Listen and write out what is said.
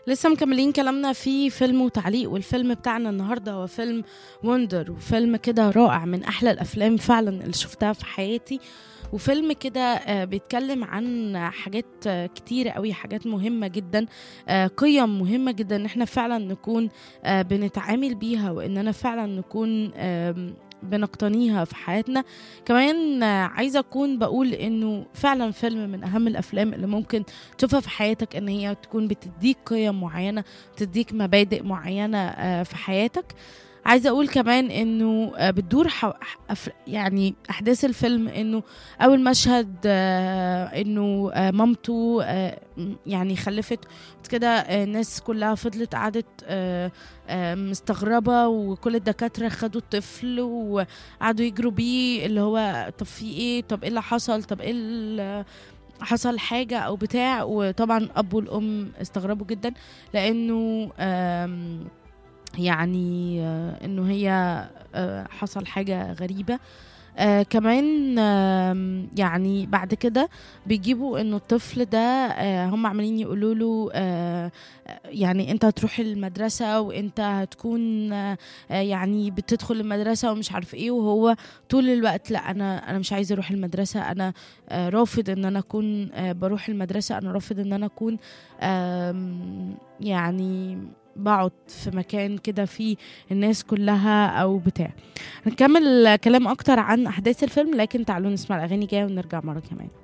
لسه مكملين كلامنا في فيلم وتعليق، والفيلم بتاعنا النهارده هو فيلم وندر، وفيلم كده رائع من احلى الافلام فعلا اللي شفتها في حياتي. وفيلم كده بيتكلم عن حاجات كتيرة قوي، حاجات مهمة جدا، قيم مهمة جدا ان احنا فعلا نكون بنتعامل بيها، واننا فعلا نكون بنقتنيها في حياتنا. كمان عايزة أكون بقول إنه فعلا فيلم من أهم الأفلام اللي ممكن تشوفها في حياتك، إن هي تكون بتديك قيم معينة، بتديك مبادئ معينة في حياتك. عايزة أقول كمان إنه بتدور يعني أحداث الفيلم إنه أول مشهد إنه مامته يعني خلفت كده. الناس كلها فضلت قعدت مستغربة، وكل الدكاترة خدوا الطفل وقعدوا يجروا بيه، اللي هو طب في ايه، طب ايه اللي حصل، طب ايه حصل حاجة او بتاع. وطبعا اب والام استغربوا جدا، لانه يعني انه هي حصل حاجة غريبة. كمان يعني بعد كده بيجيبوا انه الطفل ده هم عمالين يقولوا له يعني انت هتروح المدرسة، وانت هتكون يعني بتدخل المدرسة ومش عارف ايه. وهو طول الوقت لا، انا مش عايز اروح المدرسة، انا رافض ان انا اكون بروح المدرسة، انا رافض ان انا اكون يعني بقعد في مكان كده فيه الناس كلها او بتاع. هنكمل كلام اكتر عن احداث الفيلم، لكن تعالوا نسمع الاغاني جايه ونرجع مره كمان.